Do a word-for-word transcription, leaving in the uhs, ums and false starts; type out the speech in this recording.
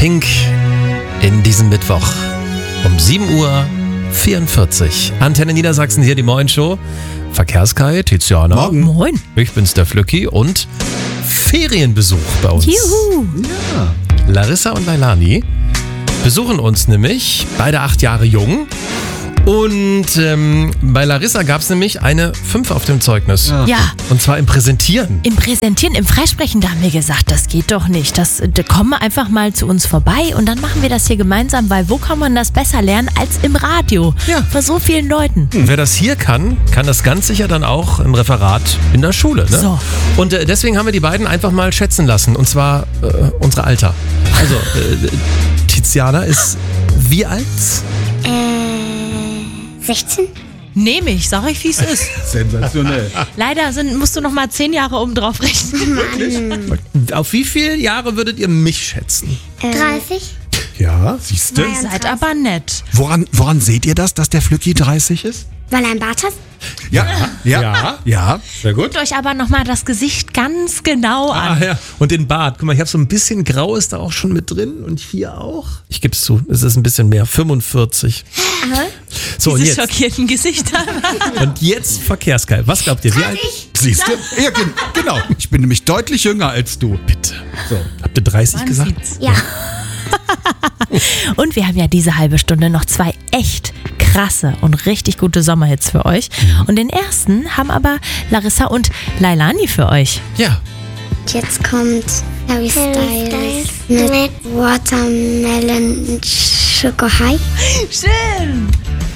Pink in diesem Mittwoch um sieben Uhr vierundvierzig. Antenne Niedersachsen, hier die Morgenshow. Verkehrskai, Tiziana. Morgen. Moin. Ich bin's, der Flücki. Und Ferienbesuch bei uns. Juhu. Ja. Larissa und Leilani besuchen uns nämlich, beide acht Jahre jung. Und ähm, bei Larissa gab es nämlich eine fünf auf dem Zeugnis. Ja. Ja, Und zwar im Präsentieren. im Präsentieren, im Freisprechen, da haben wir gesagt, das geht doch nicht. Das, da kommen wir einfach mal zu uns vorbei und dann machen wir das hier gemeinsam, weil wo kann man das besser lernen als im Radio? Ja. Vor so vielen Leuten. Und wer das hier kann, kann das ganz sicher dann auch im Referat in der Schule. Ne? So. Und äh, deswegen haben wir die beiden einfach mal schätzen lassen. Und zwar äh, unsere Alter. Also, äh, Tiziana ist wie alt? sechzehn? Nehme ich, sag ich, wie es ist. Sensationell. Leider sind, musst du noch mal zehn Jahre oben drauf rechnen. Auf wie viele Jahre würdet ihr mich schätzen? dreißig? Ja, siehst du? Ihr seid aber nett. Woran, woran seht ihr das, dass der Flücki dreißig ist? Weil er einen Bart hat? Ja, ja, Ja. ja. Sehr gut. Guckt euch aber noch mal das Gesicht ganz genau an. Ah, ja. Und den Bart. Guck mal, ich habe so ein bisschen Grau ist da auch schon mit drin und hier auch. Ich gebe es zu, es ist ein bisschen mehr. fünfundvierzig. So, und Diese jetzt, schockierten Gesichter. und jetzt Verkehrsgeil. Was glaubt ihr? Wie alt? Siehst du? Ja, gen- genau. Ich bin nämlich deutlich jünger als du. Bitte. So, habt ihr dreißig Man gesagt? sieht's. Ja. Und wir haben ja diese halbe Stunde noch zwei echt krasse und richtig gute Sommerhits für euch. Und den ersten haben aber Larissa und Leilani für euch. Ja. Jetzt kommt Harry Styles mit Watermelon Sugar High. Schön.